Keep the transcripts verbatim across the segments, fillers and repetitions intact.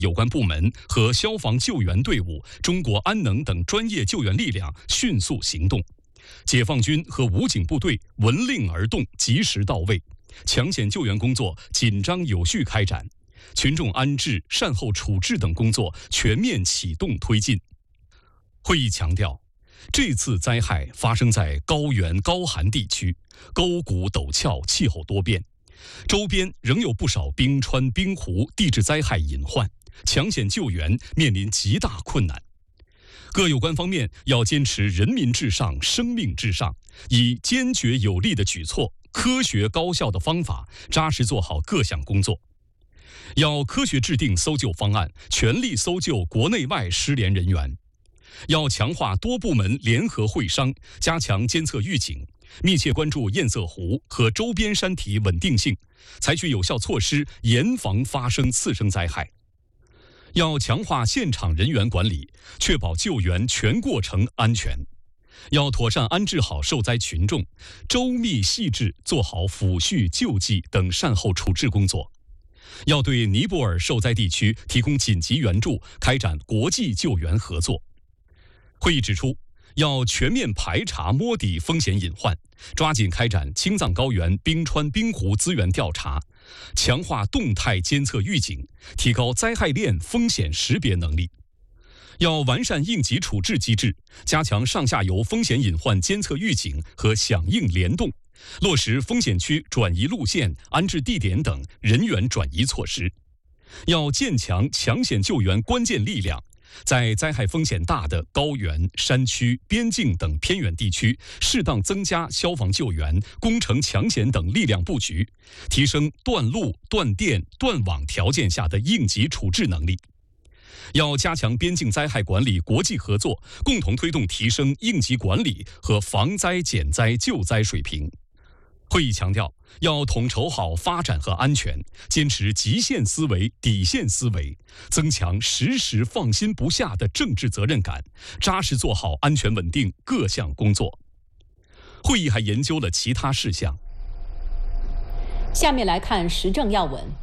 有关部门和消防救援队伍、中国安能等专业救援力量迅速行动，解放军和武警部队闻令而动，及时到位，抢险救援工作紧张有序开展，群众安置、善后处置等工作全面启动推进。会议强调，这次灾害发生在高原高寒地区，沟谷陡峭，气候多变，周边仍有不少冰川、冰湖、地质灾害隐患，抢险救援面临极大困难。各有关方面要坚持人民至上、生命至上，以坚决有力的举措、科学高效的方法，扎实做好各项工作。要科学制定搜救方案，全力搜救国内外失联人员。要强化多部门联合会商，加强监测预警，密切关注堰塞湖和周边山体稳定性，采取有效措施，严防发生次生灾害。要强化现场人员管理，确保救援全过程安全。要妥善安置好受灾群众，周密细致做好抚恤、救济等善后处置工作。要对尼泊尔受灾地区提供紧急援助，开展国际救援合作。会议指出，要全面排查摸底风险隐患，抓紧开展青藏高原冰川冰湖资源调查，强化动态监测预警，提高灾害链风险识别能力。要完善应急处置机制，加强上下游风险隐患监测预警和响应联动，落实风险区转移路线、安置地点等人员转移措施。要建强抢险救援关键力量，在灾害风险大的高原、山区、边境等偏远地区，适当增加消防救援、工程抢险等力量布局，提升断路、断电、断网条件下的应急处置能力。要加强边境灾害管理国际合作，共同推动提升应急管理和防灾减灾救灾水平。会议强调，要统筹好发展和安全，坚持极限思维、底线思维，增强时时放心不下的政治责任感，扎实做好安全稳定各项工作。会议还研究了其他事项。 下面来看时政要闻。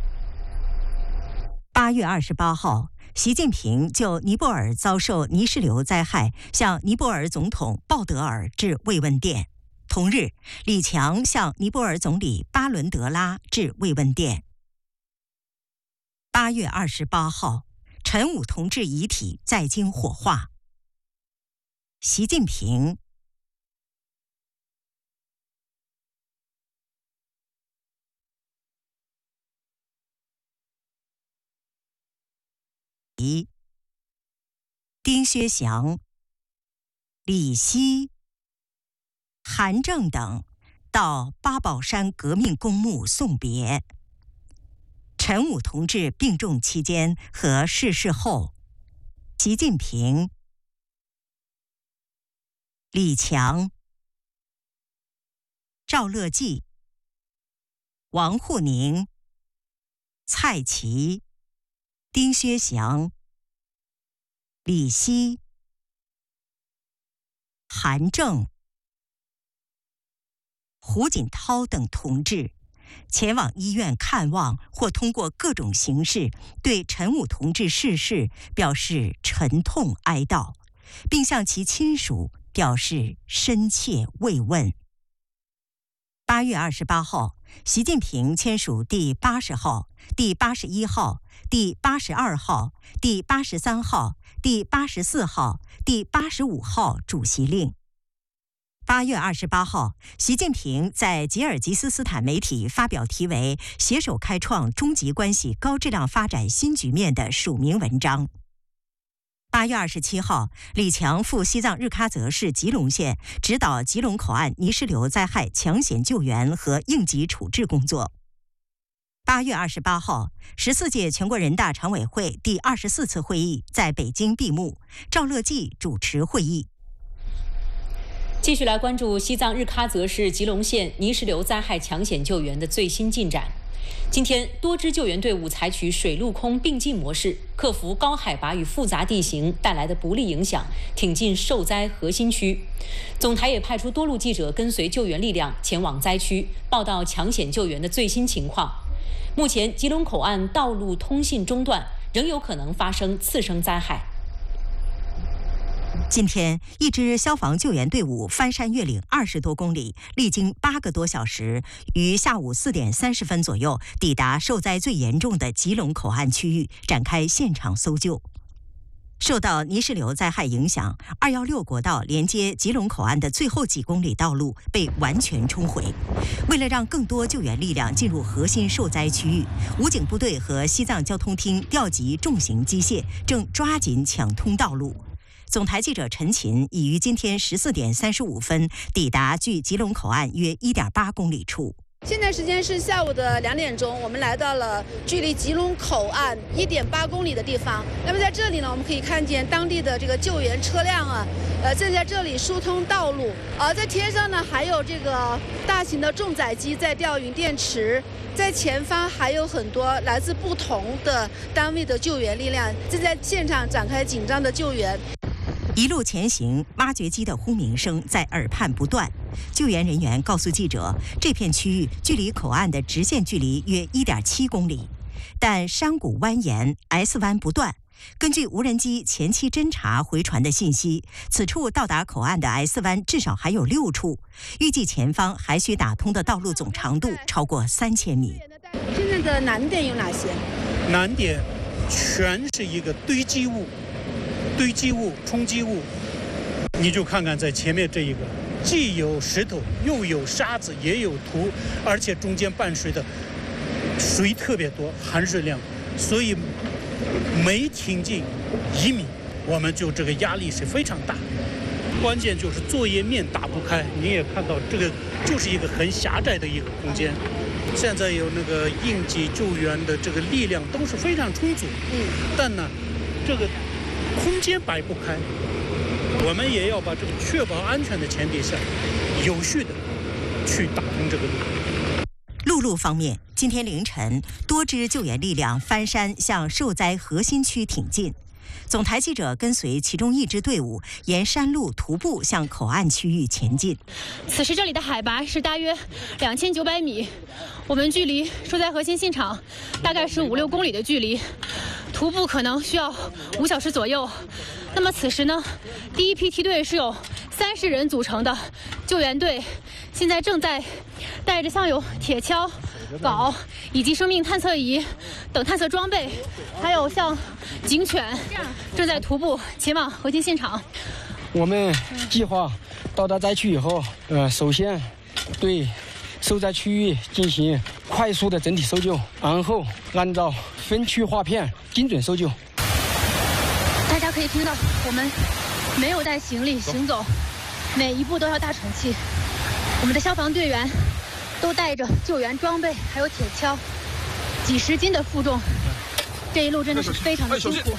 八月二十八号，习近平就尼泊尔遭受泥石流灾害，向尼泊尔总统鲍德尔致慰问电。同日，李强向尼泊尔总理巴伦德拉致慰问电。八月二十八号，陈武同志遗体在京火化。习近平丁薛祥、李希、韩正等到八宝山革命公墓送别。陈武同志病重期间和逝世后，习近平、李强、赵乐际、王沪宁、蔡奇、丁薛祥、李希、韩正、胡锦涛等同志前往医院看望，或通过各种形式对陈武同志逝世表示沉痛哀悼，并向其亲属表示深切慰问。八月二十八号，习近平签署第八十号、第八十一号、第八十二号、第八十三号、第八十四号、第八十五号主席令。八月二十八号，习近平在吉尔吉斯斯坦媒体发表题为《携手开创中吉关系高质量发展新局面》的署名文章。八月二十七号，李强赴西藏日喀则市吉隆县指导吉隆口岸泥石流灾害抢险救援和应急处置工作。八月二十八号，十四届全国人大常委会第二十四次会议在北京闭幕，赵乐际主持会议。 继续来关注西藏日喀则市吉隆县泥石流灾害抢险救援的最新进展。今天，多支救援队伍采取水陆空并进模式，克服高海拔与复杂地形带来的不利影响，挺进受灾核心区。总台也派出多路记者跟随救援力量前往灾区，报道抢险救援的最新情况。目前，吉隆口岸道路通信中断， 仍有可能发生次生灾害。 今天，一支消防救援队伍翻山越岭二十多公里，历经八个多小时，于下午四点三十分左右抵达受灾最严重的吉隆口岸区域，展开现场搜救。受到泥石流灾害影响，二幺六国道连接吉隆口岸的最后几公里道路被完全冲毁。为了让更多救援力量进入核心受灾区域，武警部队和西藏交通厅调集重型机械，正抓紧抢通道路。总台记者陈琴已于今天十四点三十五分抵达距吉隆口岸约一点八公里处。 现在时间是下午的两点钟，我们来到了距离吉隆口岸一点八公里的地方。那么在这里呢，我们可以看见当地的这个救援车辆啊，呃，正在这里疏通道路。而、呃、在天上呢，还有这个大型的重载机在吊运电池。在前方还有很多来自不同的单位的救援力量正在现场展开紧张的救援。 一路前行，挖掘机的轰鸣声在耳畔不断。救援人员告诉记者，这片区域距离口岸的直线距离约一点七公里，但山谷蜿蜒 ，S 弯不断。根据无人机前期侦察回传的信息，此处到达口岸的 S 弯至少还有六处，预计前方还需打通的道路总长度超过三千米。 现在的难点有哪些？ 难点全是一个堆积物。堆积物、冲积物，你就看看在前面这一个，既有石头，又有沙子，也有土，而且中间伴随的水特别多，含水量，所以每挺进一米，我们就这个压力是非常大。关键就是作业面打不开，你也看到这个就是一个很狭窄的一个空间。现在有那个应急救援的这个力量都是非常充足，嗯，但呢，这个空间摆不开，我们也要把这个确保安全的前提下，有序的去打通这个路。 陆路方面，今天凌晨，多支救援力量翻山向受灾核心区挺进。总台记者跟随其中一支队伍沿山路徒步向口岸区域前进。 此时这里的海拔是大约两千九百米，我们距离受灾核心现场大概是五六公里的距离，徒步可能需要五小时左右。那么此时呢，第一批梯队是有三十人组成的救援队，现在正在带着像有铁锹、镐以及生命探测仪等探测装备，还有像警犬，正在徒步前往核心现场。 我们计划到达灾区以后，呃，首先对受灾区域进行快速的整体搜救，然后按照分区划片精准搜救。 大家可以听到，我们没有带行李行走，每一步都要大喘气。我们的消防队员都带着救援装备，还有铁锹，几十斤的负重，这一路真的是非常的辛苦。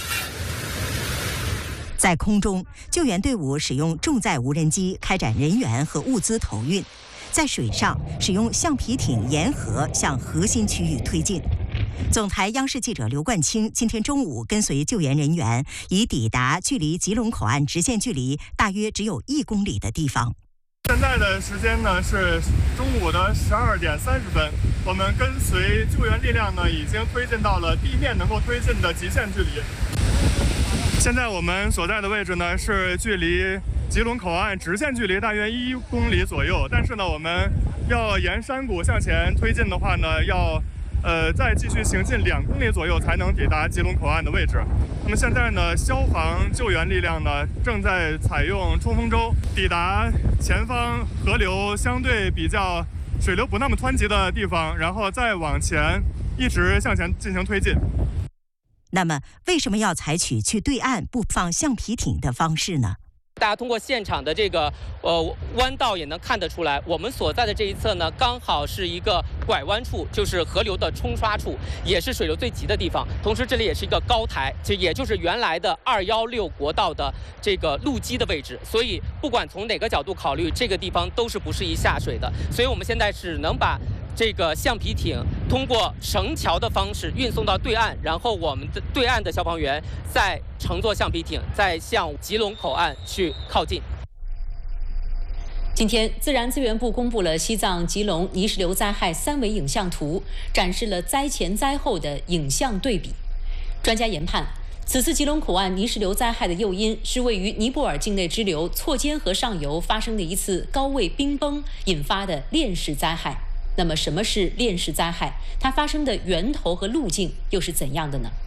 在空中，救援队伍使用重载无人机开展人员和物资投运；在水上，使用橡皮艇沿河向核心区域推进。总台央视记者刘冠清今天中午跟随救援人员，已抵达距离吉隆口岸直线距离大约只有一公里的地方。 现在的时间呢是中午的十二点三十分，我们跟随救援力量呢已经推进到了地面能够推进的极限距离。现在我们所在的位置呢是距离吉隆口岸直线距离大约一公里左右，但是呢我们要沿山谷向前推进的话呢，要呃再继续行进两公里左右才能抵达吉隆口岸的位置。那么现在呢，消防救援力量呢正在采用冲锋舟抵达前方河流相对比较水流不那么湍急的地方，然后再往前一直向前进行推进。 那么，为什么要采取去对岸布放橡皮艇的方式呢？ 大家通过现场的这个呃弯道也能看得出来，我们所在的这一侧呢，刚好是一个拐弯处，就是河流的冲刷处，也是水流最急的地方。同时，这里也是一个高台，就也就是原来的二幺六国道的这个路基的位置。所以，不管从哪个角度考虑，这个地方都是不适宜下水的。所以我们现在只能把这个橡皮艇通过绳桥的方式运送到对岸，然后我们的对岸的消防员再乘坐橡皮艇，再向吉隆口岸去靠近。 今天，自然资源部公布了西藏吉隆泥石流灾害三维影像图，展示了灾前灾后的影像对比。 专家研判，此次吉隆口岸泥石流灾害的诱因是位于尼泊尔境内支流错肩河上游发生的一次高位冰崩引发的链式灾害。那么，什么是链式灾害？它发生的源头和路径又是怎样的呢？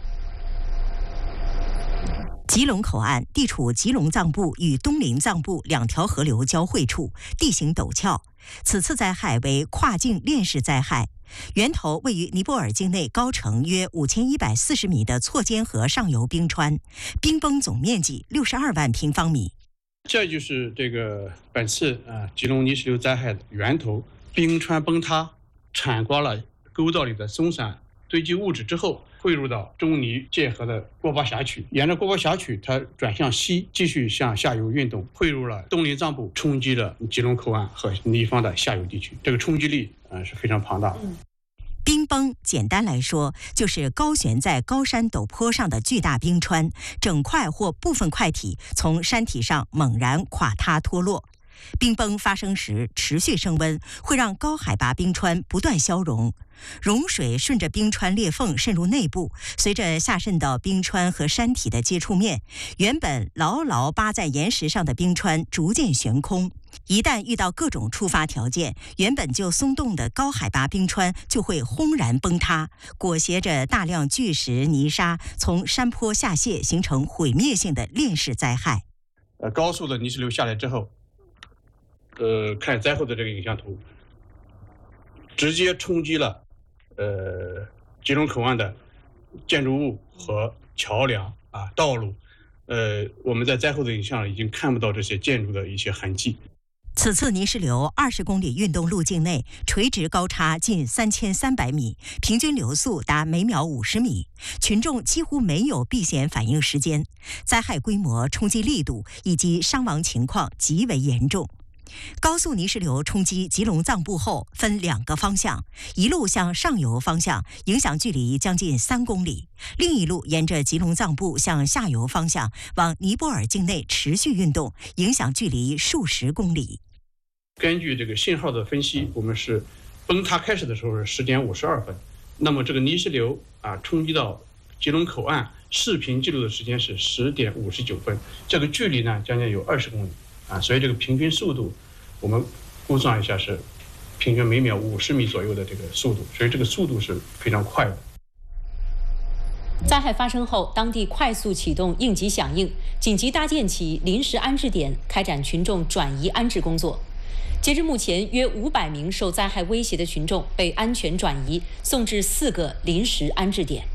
吉隆口岸地处吉隆藏布与东林藏布两条河流交汇处，地形陡峭。此次灾害为跨境链式灾害，源头位于尼泊尔境内高程约五千一百四十米的错肩河上游冰川，冰崩总面积六十二万平方米。 这就是这个本次啊吉隆泥石流灾害的源头。冰川崩塌，铲刮了沟道里的松散堆积物质之后，汇入到中尼界河的郭巴峡曲，沿着郭巴峡曲，它转向西，继续向下游运动，汇入了东林藏布，冲击了吉隆口岸和尼方的下游地区。这个冲击力呃是非常庞大的。 冰崩简单来说，就是高悬在高山陡坡上的巨大冰川，整块或部分块体从山体上猛然垮塌脱落。冰崩发生时持续升温，会让高海拔冰川不断消融，融水顺着冰川裂缝渗入内部，随着下渗到冰川和山体的接触面，原本牢牢扒在岩石上的冰川逐渐悬空。一旦遇到各种触发条件，原本就松动的高海拔冰川就会轰然崩塌，裹挟着大量巨石泥沙从山坡下泄，形成毁灭性的链式灾害。 呃，高速的泥石流下来之后，呃，看灾后的这个影像图，直接冲击了呃吉隆口岸的建筑物和桥梁啊道路，呃，我们在灾后的影像已经看不到这些建筑的一些痕迹。 此次泥石流二十公里运动路径内，垂直高差近三千三百米，平均流速达每秒五十米，群众几乎没有避险反应时间，灾害规模、冲击力度以及伤亡情况极为严重。高速泥石流冲击吉隆藏布后，分两个方向，一路向上游方向，影响距离将近三公里；另一路沿着吉隆藏布向下游方向，往尼泊尔境内持续运动，影响距离数十公里。 根据这个信号的分析，我们是崩塌开始的时候是十点五十二分，那么这个泥石流啊冲击到吉隆口岸视频记录的时间是十点五十九分，这个距离呢将近有二十公里啊，所以这个平均速度我们估算一下是平均每秒五十米左右的这个速度，所以这个速度是非常快的。 灾害发生后，当地快速启动应急响应，紧急搭建起临时安置点，开展群众转移安置工作。截至目前，约五百名受灾害威胁的群众被安全转移，送至四个临时安置点。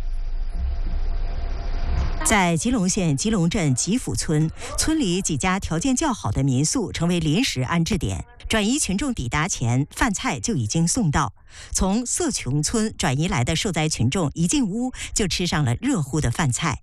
在吉隆县吉隆镇吉府村，村里几家条件较好的民宿成为临时安置点。转移群众抵达前，饭菜就已经送到。从色琼村转移来的受灾群众一进屋就吃上了热乎的饭菜。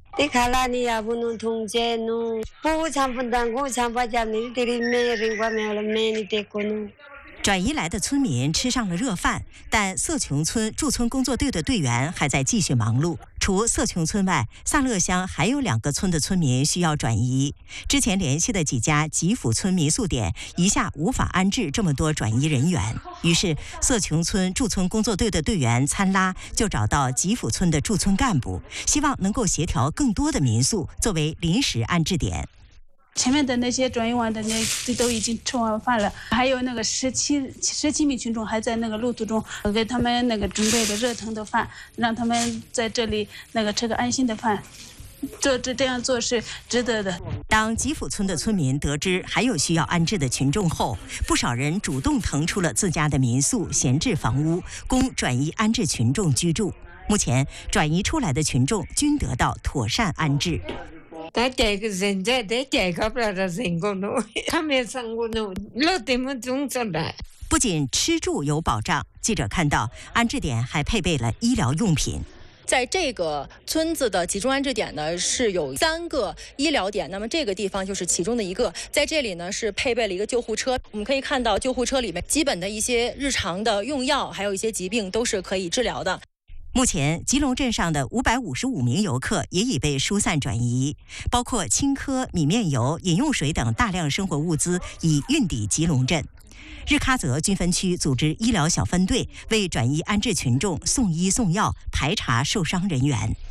转移来的村民吃上了热饭，但色琼村驻村工作队的队员还在继续忙碌。除色琼村外，萨勒乡还有两个村的村民需要转移。之前联系的几家吉府村民宿点一下无法安置这么多转移人员，于是色琼村驻村工作队的队员参拉就找到吉府村的驻村干部，希望能够协调更多的民宿作为临时安置点。 前面的那些转移完的那都已经吃完饭了，还有那个十七十七名群众还在那个路途中，给他们那个准备的热腾的饭，让他们在这里那个吃个安心的饭。这这这样做是值得的。 当吉府村的村民得知还有需要安置的群众后，不少人主动腾出了自家的民宿、闲置房屋，供转移安置群众居住。目前，转移出来的群众均得到妥善安置。不仅吃住有保障，记者看到安置点还配备了医疗用品。 在这个村子的集中安置点呢，是有三个医疗点，那么这个地方就是其中的一个。在这里呢，是配备了一个救护车。我们可以看到，救护车里面基本的一些日常的用药，还有一些疾病都是可以治疗的。 目前，吉隆镇上的五百五十五名游客也已被疏散转移，包括青稞、米面油、饮用水等大量生活物资已运抵吉隆镇。日喀则军分区组织医疗小分队为转移安置群众送医送药，排查受伤人员。